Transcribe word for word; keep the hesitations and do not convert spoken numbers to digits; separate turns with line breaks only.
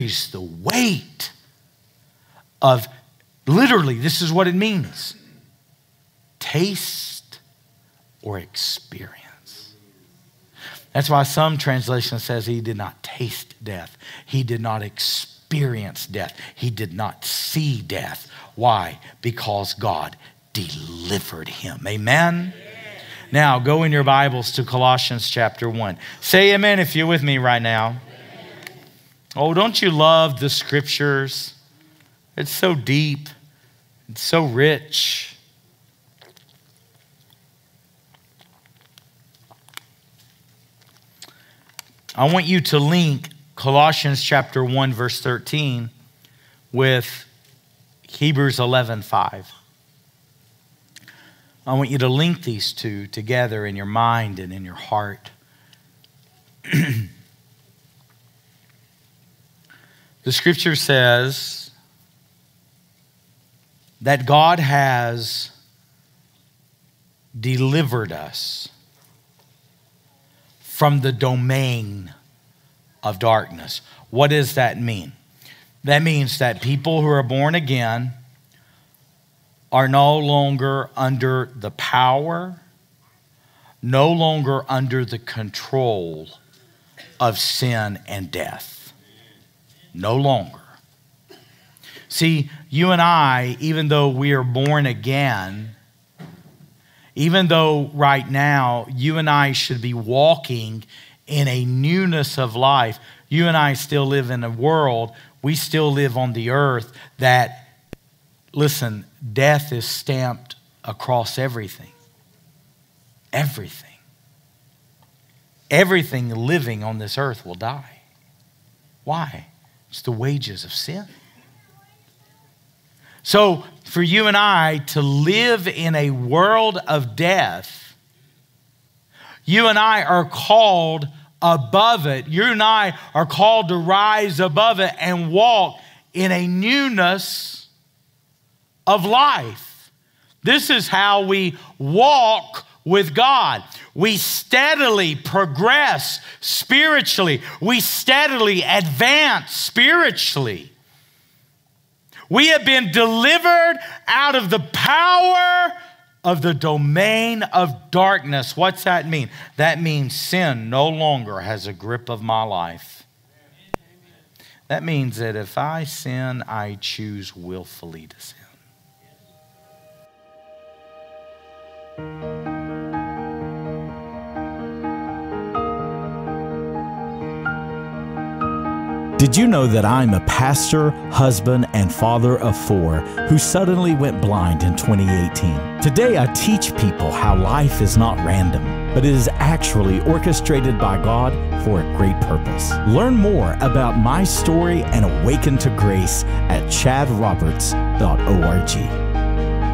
the weight of, literally, this is what it means. Taste or experience. That's why some translation says he did not taste death. He did not experience death. He did not see death. Why? Because God delivered him. Amen? Now, go in your Bibles to Colossians chapter one. Say amen if you're with me right now. Oh, don't you love the scriptures? It's so deep. It's so rich. I want you to link Colossians chapter one, verse thirteen with Hebrews eleven five. I want you to link these two together in your mind and in your heart. The scripture says that God has delivered us from the domain of darkness. What does that mean? That means that people who are born again are no longer under the power, no longer under the control of sin and death. No longer. See, you and I, even though we are born again, even though right now you and I should be walking in a newness of life, you and I still live in a world, we still live on the earth that, listen, death is stamped across everything. Everything. Everything living on this earth will die. Why? It's the wages of sin. So for you and I to live in a world of death, you and I are called above it. You and I are called to rise above it and walk in a newness of life. This is how we walk with God. We steadily progress spiritually. We steadily advance spiritually. We have been delivered out of the power of the domain of darkness. What's that mean? That means sin no longer has a grip of my life. That means that if I sin, I choose willfully to sin.
Did you know that I'm a pastor, husband, and father of four who suddenly went blind in twenty eighteen? Today I teach people how life is not random, but it is actually orchestrated by God for a great purpose. Learn more about my story and awaken to grace at chad roberts dot org.